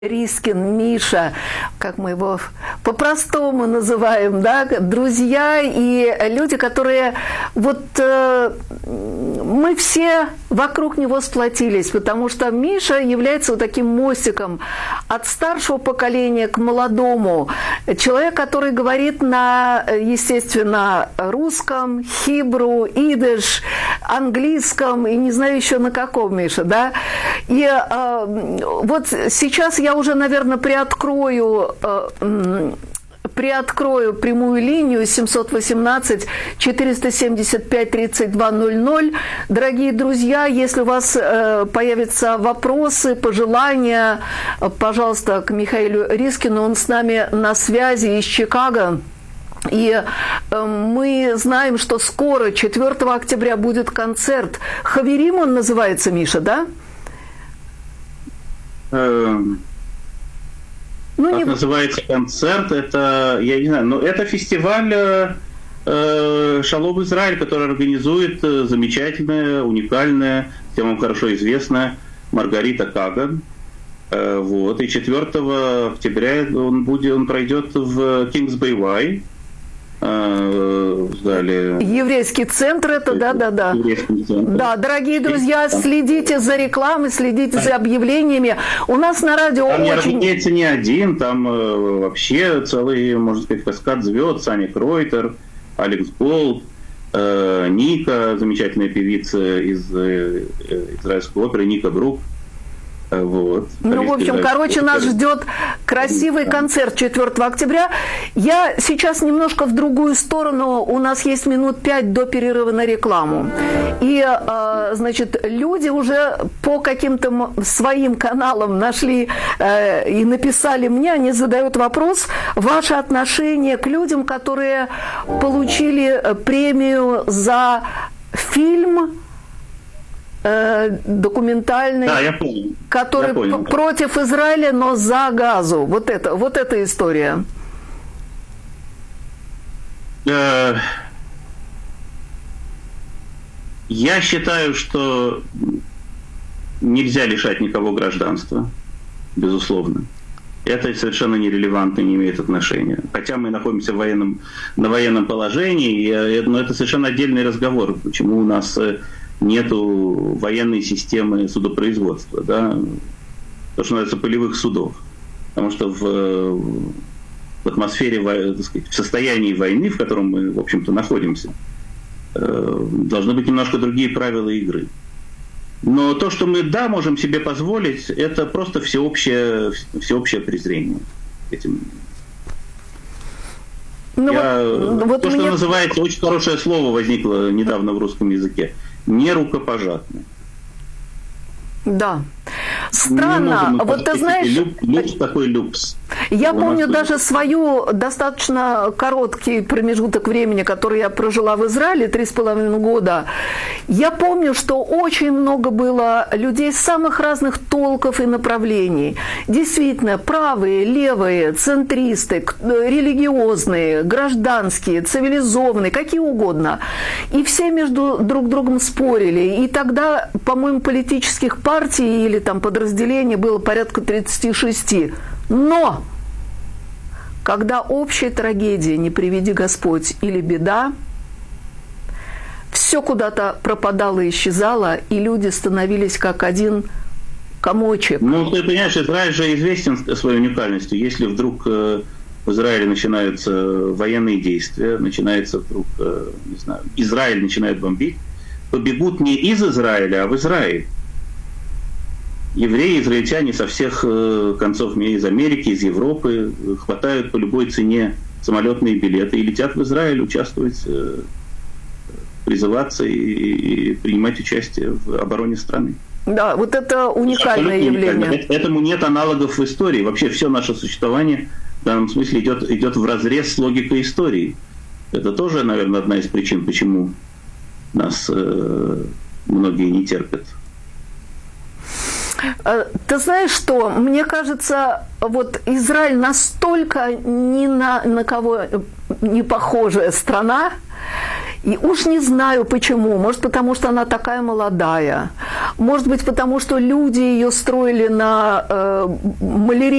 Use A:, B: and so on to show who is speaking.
A: Рискин, Миша, как мы его по-простому называем, да, друзья и люди, которые мы все вокруг него сплотились, потому что Миша является вот таким мостиком от старшего поколения к молодому. Человек, который говорит на, естественно, русском, хибру, идиш, английском и не знаю еще на каком, Миша, да. И вот сейчас я уже, наверное, приоткрою прямую линию 718-475-3200. Дорогие друзья, если у вас появятся вопросы, пожелания, пожалуйста, к Михаилу Рискину, он с нами на связи из Чикаго. И мы знаем, что скоро, 4 октября, будет концерт. Хаверим он называется, Миша, да?
B: Как называется концерт? Это, я не знаю, но это фестиваль «Шалом Израиль», который организует замечательная, уникальная, всем вам хорошо известная Маргарита Каган. Вот. И 4 октября он пройдет в Кингсбей-Вай.
A: Еврейский центр это, да. Да, дорогие друзья, следите за рекламой, следите за объявлениями. У нас на радио
B: там разумеется, не один, там вообще целый, можно сказать, каскад звезд. Сами Кройтер, Алекс Голд, Ника, замечательная певица из израильской оперы, Ника Брук. Вот.
A: Ну, в общем, нас ждет красивый концерт 4 октября. Я сейчас немножко в другую сторону. У нас есть минут 5 до перерыва на рекламу. И, значит, люди уже по каким-то своим каналам нашли и написали мне, они задают вопрос, ваше отношение к людям, которые получили премию за фильм документальный,
B: да, я понял.
A: который против Израиля, но за Газу. Вот эта история.
B: Я считаю, что нельзя лишать никого гражданства, безусловно. Это совершенно нерелевантно, не имеет отношения. Хотя мы находимся на военном положении, но это совершенно отдельный разговор. Почему у нас нету военной системы судопроизводства, да? То, что называется полевых судов. Потому что в атмосфере, так сказать, в состоянии войны, в котором мы, в общем-то, находимся, должны быть немножко другие правила игры. Но то, что мы, да, можем себе позволить, это просто всеобщее презрение этим. То, что называется, очень хорошее слово возникло недавно в русском языке, нерукопожатное.
A: Да. Странно. Вот ты знаешь...
B: Люкс такой люкс.
A: Я помню даже свою достаточно короткий промежуток времени, который я прожила в Израиле, 3,5 года. Я помню, что очень много было людей самых разных толков и направлений. Действительно, правые, левые, центристы, религиозные, гражданские, цивилизованные, какие угодно. И все между друг другом спорили. И тогда, по-моему, политических партий или там подразделений было порядка 36. Но когда общая трагедия, не приведи Господь, или беда, все куда-то пропадало и исчезало, и люди становились как один комочек.
B: Ну, ты понимаешь, Израиль же известен своей уникальностью. Если вдруг в Израиле начинаются военные действия, начинается вдруг, не знаю, Израиль начинает бомбить, то бегут не из Израиля, а в Израиль. Евреи, израильтяне со всех концов мира, из Америки, из Европы, хватают по любой цене самолетные билеты и летят в Израиль участвовать, призываться и принимать участие в обороне страны.
A: Да, вот это уникальное явление.
B: Этому нет аналогов в истории. Вообще все наше существование в данном смысле идет вразрез с логикой истории. Это тоже, наверное, одна из причин, почему нас многие не терпят.
A: Ты знаешь что, мне кажется, вот Израиль настолько ни на кого не похожая страна, И уж не знаю почему. Может, потому что она такая молодая. Может быть, потому что люди ее строили на малярии